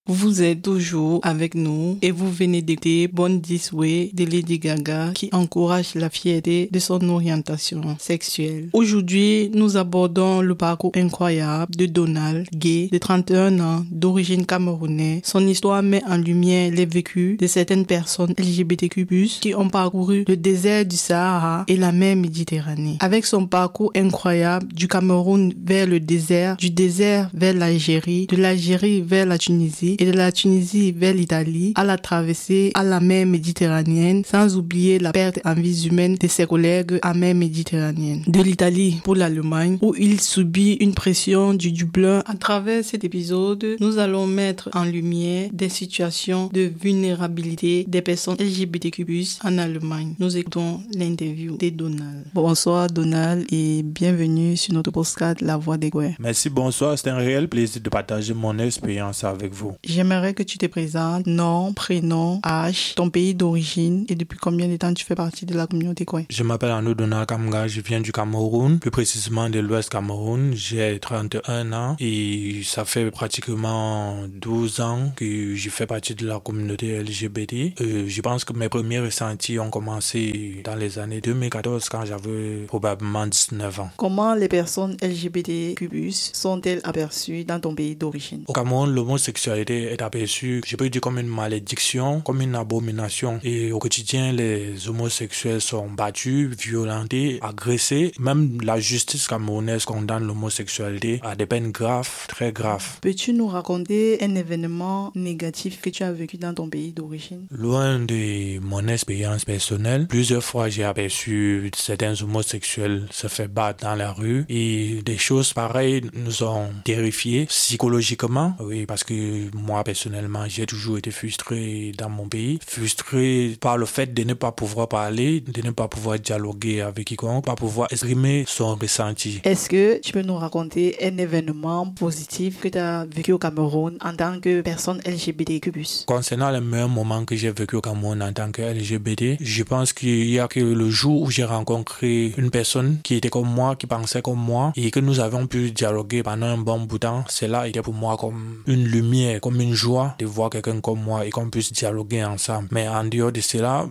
Vous êtes toujours avec nous et vous venez d'écouter Born This Way de Lady Gaga qui encourage la fierté de son orientation sexuelle. Aujourd'hui, nous abordons le parcours incroyable de Donald, gay, de 31 ans, d'origine camerounaise. Son histoire met en lumière les vécus de certaines personnes LGBTQ+, qui ont parcouru le désert du Sahara et la mer Méditerranée. Avec son parcours incroyable du Cameroun vers le désert, du désert vers l'Algérie, de l'Algérie vers la Tunisie et de la Tunisie vers l'Italie, à la traversée à la mer Méditerranéenne, sans oublier la perte en vies humaines de ses collègues à mer Méditerranéenne. De l'Italie pour l'Allemagne, où il subit une pression du Dublin. À travers cet épisode, nous allons mettre en lumière des situations de vulnérabilité des personnes LGBTQ+, en Allemagne. Nous écoutons l'interview de Donald. Bonsoir Donald et bienvenue sur notre podcast La Voix des Queers. Merci, bonsoir. C'est un réel plaisir de partager mon expérience avec vous. J'aimerais que tu te présentes, nom, prénom, âge, ton pays d'origine et depuis combien de temps tu fais partie de la communauté queer. Je m'appelle Arnaud Donald Kamga, je viens du Cameroun, plus précisément de l'Ouest Cameroun. J'ai 31 ans et ça fait pratiquement 12 ans que je fais partie de la communauté LGBT. Je pense que mes premiers ressentis ont commencé dans les années 2014 quand j'avais probablement 19 ans. Comment les personnes LGBTQ+ sont-elles aperçues dans ton pays d'origine? Au Cameroun, l'homosexualité est aperçue, je peux dire, comme une malédiction, comme une abomination. Et au quotidien, les homosexuels sont battus, violentés, agressés. Même la justice camerounaise condamne l'homosexualité à des peines graves, très graves. Peux-tu nous raconter un événement négatif que tu as vécu dans ton pays d'origine? Loin de mon expérience personnelle, plusieurs fois j'ai aperçu certains homosexuels se faire battre dans la rue et des choses pareilles nous ont terrifiés psychologiquement. Oui, parce que moi personnellement j'ai toujours été frustré dans mon pays, frustré par le fait de ne pas pouvoir parler, de ne pas pouvoir dialoguer avec quiconque, pas pouvoir exprimer son ressenti. Est-ce que tu peux nous raconter un événement positif que tu as vécu au Cameroun en tant que personne LGBTQ+? Concernant les meilleurs moments que j'ai vécu au Cameroun en tant que LGBT, je pense qu'il y a que le jour où j'ai rencontré une personne qui était comme moi, qui pensait comme moi et que nous avons pu dialoguer pendant un bon bout de temps. Cela était pour moi comme une lumière, comme une joie de voir quelqu'un comme moi et qu'on puisse dialoguer ensemble. Mais en dehors de cela,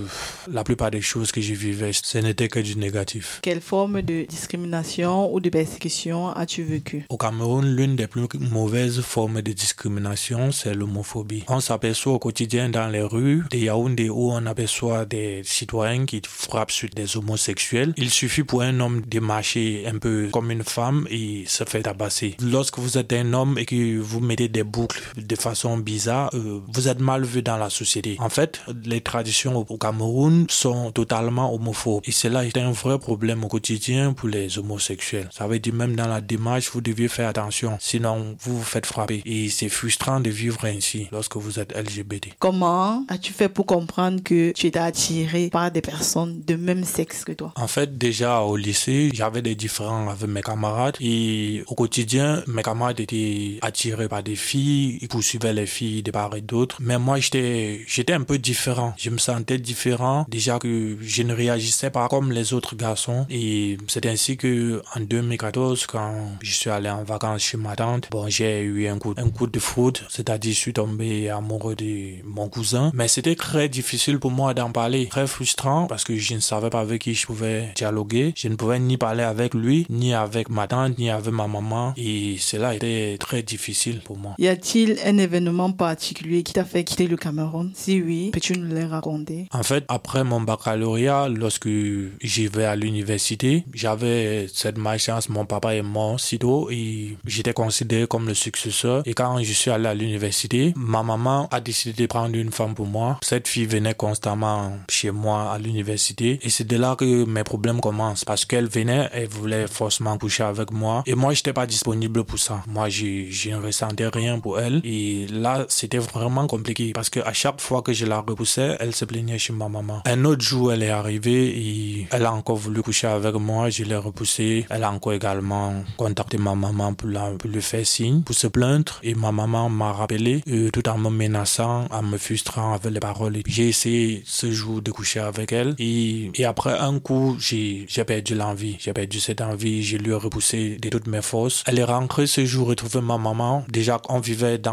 la plupart des choses que je vivais, ce n'était que du négatif. Quelle forme de discrimination ou de persécution as-tu vécu? Au Cameroun, l'une des plus mauvaises formes de discrimination, c'est l'homophobie. On s'aperçoit au quotidien dans les rues de Yaoundé où on aperçoit des citoyens qui frappent sur des homosexuels. Il suffit pour un homme de marcher un peu comme une femme et se faire tabasser. Lorsque vous êtes un homme et que vous mettez des boucles de façon bizarre, vous êtes mal vu dans la société. En fait, les traditions au Cameroun sont totalement homophobes et cela est un vrai problème au quotidien pour les homosexuels. Ça veut dire même dans la démarche, vous deviez faire attention, sinon vous vous faites frapper. Et c'est frustrant de vivre ainsi lorsque vous êtes LGBT. Comment as-tu fait pour comprendre que tu étais attiré par des personnes de même sexe que toi? En fait, déjà au lycée, j'avais des différends avec mes camarades et au quotidien, mes camarades étaient attirés par des filles, ils poursuivaient les filles de part et d'autre. Mais moi, j'étais un peu différent. Je me sentais différent. Déjà que je ne réagissais pas comme les autres garçons. Et c'est ainsi que en 2014, quand je suis allé en vacances chez ma tante, j'ai eu un coup de foudre, c'est-à-dire je suis tombé amoureux de mon cousin. Mais c'était très difficile pour moi d'en parler, très frustrant parce que je ne savais pas avec qui je pouvais dialoguer. Je ne pouvais ni parler avec lui, ni avec ma tante, ni avec ma maman. Et cela était très difficile pour moi. Y a-t-il un événement particulier qui t'a fait quitter le Cameroun? Si oui, peux-tu nous le raconter? En fait, après mon baccalauréat, lorsque j'y vais à l'université, j'avais cette malchance, mon papa est mort si tôt et j'étais considéré comme le successeur. Et quand je suis allé à l'université, ma maman a décidé de prendre une femme pour moi. Cette fille venait constamment chez moi à l'université et c'est de là que mes problèmes commencent parce qu'elle venait, elle voulait forcément coucher avec moi et moi j'étais pas disponible pour ça. Moi je ne ressentais rien pour elle et là c'était vraiment compliqué parce que à chaque fois que je la repoussais, elle se plaignait chez ma maman. Un autre jour elle est arrivée et elle a encore voulu coucher avec moi, je l'ai repoussée. Elle a encore également contacté ma maman pour lui faire signe, pour se plaindre et ma maman m'a rappelé tout en me menaçant, en me frustrant avec les paroles. J'ai essayé ce jour de coucher avec elle et après un coup j'ai perdu l'envie, j'ai perdu cette envie, je lui ai repoussé de toutes mes forces. Elle est rentrée ce jour retrouver ma maman. Déjà on vivait dans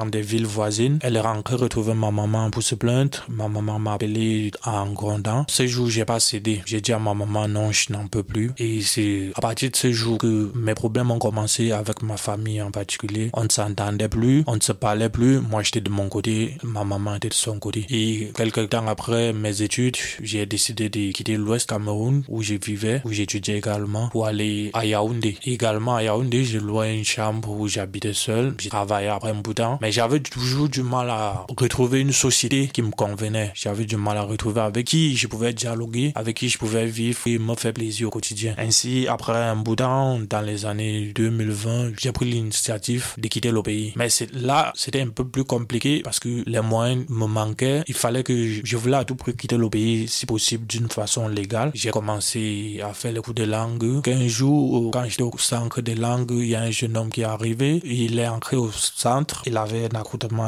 dans des villes voisines. Elle est rentrée retrouver ma maman pour se plaindre. Ma maman m'a appelé en grondant. Ce jour, j'ai pas cédé. J'ai dit à ma maman, non, je n'en peux plus. Et c'est à partir de ce jour que mes problèmes ont commencé avec ma famille en particulier. On ne s'entendait plus, on ne se parlait plus. Moi, j'étais de mon côté, ma maman était de son côté. Et quelques temps après mes études, j'ai décidé de quitter l'Ouest Cameroun où je vivais, où j'étudiais également, pour aller à Yaoundé. Également à Yaoundé, j'ai loué une chambre où j'habitais seul. J'ai travaillé après un bout de temps, mais j'avais toujours du mal à retrouver une société qui me convenait. J'avais du mal à retrouver avec qui je pouvais dialoguer, avec qui je pouvais vivre et me faire plaisir au quotidien. Ainsi, après un bout de temps, dans les années 2020, j'ai pris l'initiative de quitter le pays. Mais c'était un peu plus compliqué parce que les moyens me manquaient. Il fallait que je voulais à tout prix quitter le pays, si possible d'une façon légale. J'ai commencé à faire les cours de langue. Un jour, quand j'étais au centre de langue, il y a un jeune homme qui est arrivé. Il est entré au centre. Il avait un accoutrement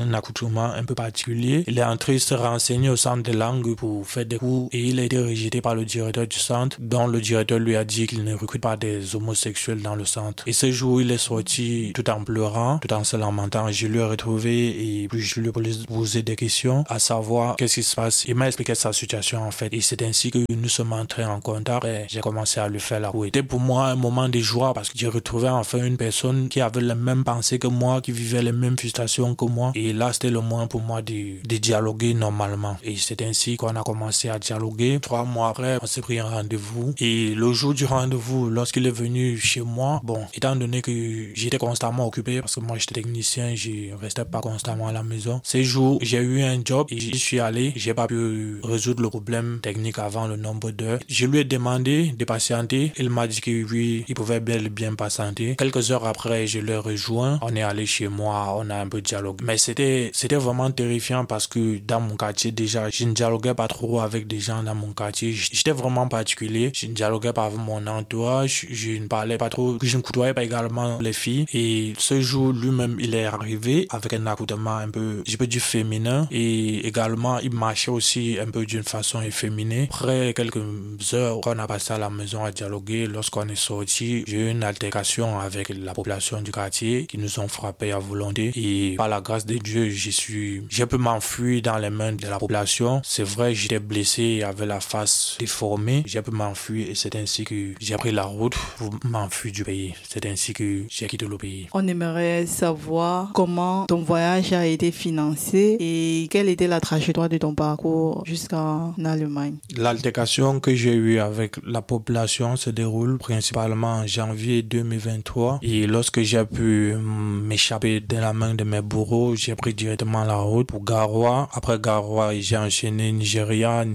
un peu particulier. Il est entré se renseigner au centre de langue pour faire des cours et il a été rejeté par le directeur du centre, dont le directeur lui a dit qu'il ne recrute pas des homosexuels dans le centre. Et ce jour, il est sorti tout en pleurant, tout en se lamentant. Je lui ai retrouvé et puis je lui ai posé des questions, à savoir qu'est-ce qui se passe. Il m'a expliqué sa situation en fait. Et c'est ainsi que nous sommes entrés en contact et j'ai commencé à lui faire la cour. C'était pour moi un moment de joie parce que j'ai retrouvé enfin une personne qui avait les mêmes pensées que moi, qui vivait les mêmes frustrations que moi. Et là, c'était le moment pour moi de dialoguer normalement. Et c'est ainsi qu'on a commencé à dialoguer. 3 mois après, on s'est pris un rendez-vous. Et le jour du rendez-vous, lorsqu'il est venu chez moi, étant donné que j'étais constamment occupé parce que moi j'étais technicien, je restais pas constamment à la maison. Ces jours, j'ai eu un job et j'y suis allé. J'ai pas pu résoudre le problème technique avant le nombre d'heures. Je lui ai demandé de patienter. Il m'a dit que oui, il pouvait bien patienter. Quelques heures après, je l'ai rejoint. On est allé chez moi, on a un peu dialogué. Mais c'était vraiment terrifiant parce que dans mon quartier déjà, je ne dialoguais pas trop avec des gens dans mon quartier. J'étais vraiment particulier. Je ne dialoguais pas avec mon entourage. Je ne parlais pas trop. Je ne côtoyais pas également les filles. Et ce jour, lui-même, il est arrivé avec un accoutrement un peu, je peux dire féminin. Et également, il marchait aussi un peu d'une façon efféminée. Après quelques heures, on a passé à la maison à dialoguer. Lorsqu'on est sorti, j'ai eu une altercation avec la population du quartier qui nous ont frappés à volonté. Et par la grâce de Dieu, j'ai pu m'enfuir dans les mains de la population. C'est vrai, j'étais blessé, avec la face déformée. J'ai pu m'enfuir et c'est ainsi que j'ai pris la route pour m'enfuir du pays. C'est ainsi que j'ai quitté le pays. On aimerait savoir comment ton voyage a été financé et quelle était la trajectoire de ton parcours jusqu'en Allemagne. L'altercation que j'ai eue avec la population se déroule principalement en janvier 2023 et lorsque j'ai pu m'échapper de la main de mes bourreaux, j'ai pris directement la route pour Garoua. Après Garoua, j'ai enchaîné Niger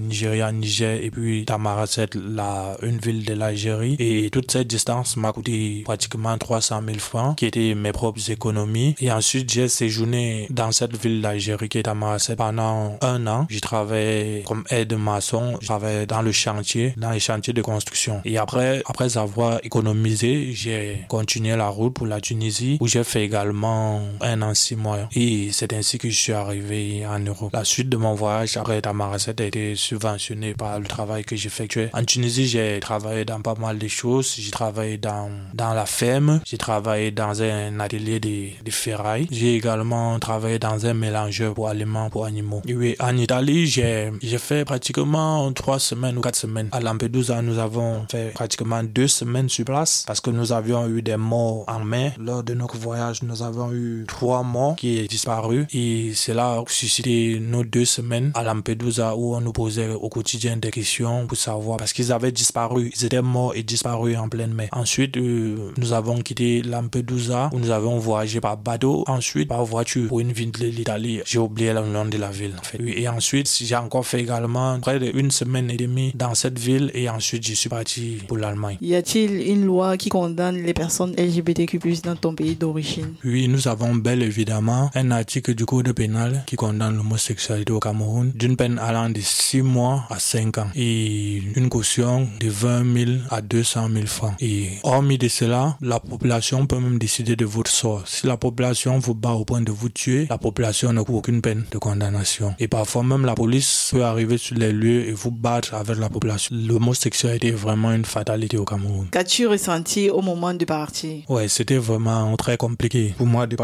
et puis Tamaracet, une ville de l'Algérie. Et toute cette distance m'a coûté pratiquement 300 000 francs, qui étaient mes propres économies. Et ensuite, j'ai séjourné dans cette ville d'Algérie qui est Tamaracet pendant 1 an. J'ai travaillé comme aide-maçon, je travaillais dans les chantiers de construction. Et après avoir économisé, j'ai continué la route pour la Tunisie, où j'ai fait également 1 an 6 mois. Et c'est ainsi que je suis arrivé en Europe. La suite de mon voyage après Tamaracet a été subventionnée par le travail que j'effectuais. En Tunisie, j'ai travaillé dans pas mal de choses. J'ai travaillé dans la ferme. J'ai travaillé dans un atelier de ferraille. J'ai également travaillé dans un mélangeur pour aliments pour animaux. Et oui, en Italie, j'ai fait pratiquement 3 semaines ou 4 semaines. À Lampedusa, nous avons fait pratiquement 2 semaines sur place parce que nous avions eu des morts en mer. Lors de notre voyage, nous avons eu 3 morts qui ont disparu et cela a suscité nos 2 semaines à Lampedusa où on nous posait au quotidien des questions pour savoir parce qu'ils avaient disparu. Ils étaient morts et disparus en pleine mer. Ensuite, nous avons quitté Lampedusa où nous avons voyagé par bateau. Ensuite, par voiture pour une ville de l'Italie. J'ai oublié le nom de la ville en fait. Et ensuite, j'ai encore fait également près d'1 semaine et demie dans cette ville et ensuite je suis parti pour l'Allemagne. Y a-t-il une loi qui condamne les personnes LGBTQ+ dans ton pays d'origine? Oui, nous avons bel évidemment un article du Code pénal qui condamne l'homosexualité au Cameroun d'une peine allant de 6 mois à 5 ans et une caution de 20 000 à 200 000 francs. Et hormis de cela, la population peut même décider de votre sort. Si la population vous bat au point de vous tuer, la population ne court aucune peine de condamnation. Et parfois même la police peut arriver sur les lieux et vous battre avec la population. L'homosexualité est vraiment une fatalité au Cameroun. Qu'as-tu ressenti au moment de partir? Ouais, c'était vraiment très compliqué pour moi de partir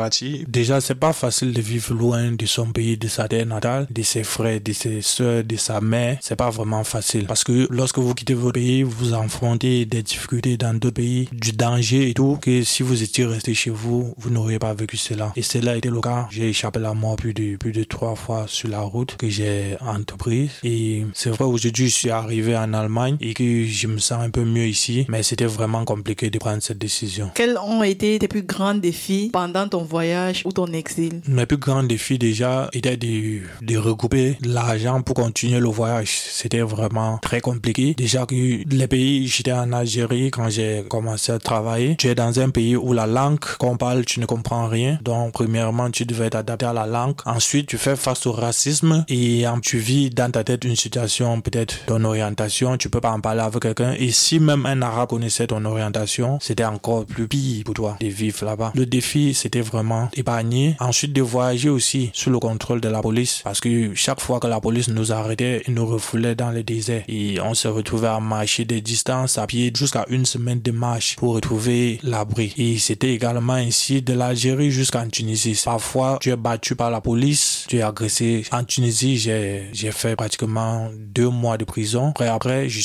déjà, c'est pas facile de vivre loin de son pays, de sa terre natale, de ses frères, de ses soeurs, de sa mère. C'est pas vraiment facile. Parce que lorsque vous quittez votre pays, vous affrontez des difficultés dans d'autres pays, du danger et tout, que si vous étiez resté chez vous, vous n'auriez pas vécu cela. Et cela a été le cas. J'ai échappé à la mort plus de 3 fois sur la route que j'ai entreprise. Et c'est vrai, aujourd'hui, je suis arrivé en Allemagne et que je me sens un peu mieux ici, mais c'était vraiment compliqué de prendre cette décision. Quels ont été tes plus grands défis pendant ton voyage ou ton exil? Mes plus grands défis déjà étaient de regrouper l'argent pour continuer le voyage. C'était vraiment très compliqué. Déjà que les pays, j'étais en Algérie quand j'ai commencé à travailler. Tu es dans un pays où la langue qu'on parle, tu ne comprends rien. Donc, premièrement, tu devais t'adapter à la langue. Ensuite, tu fais face au racisme et tu vis dans ta tête une situation, peut-être ton orientation. Tu peux pas en parler avec quelqu'un. Et si même un arabe connaissait ton orientation, c'était encore plus pire pour toi de vivre là-bas. Le défi, c'était vraiment épargner. Ensuite, de voyager aussi sous le contrôle de la police. Parce que chaque fois que la police nous arrêtait, ils nous refoulait dans le désert. Et on se retrouvait à marcher des distances à pied jusqu'à 1 semaine de marche pour retrouver l'abri. Et c'était également ainsi de l'Algérie jusqu'en Tunisie. Parfois, tu es battu par la police, tu es agressé. En Tunisie, j'ai fait pratiquement 2 mois de prison. Après, je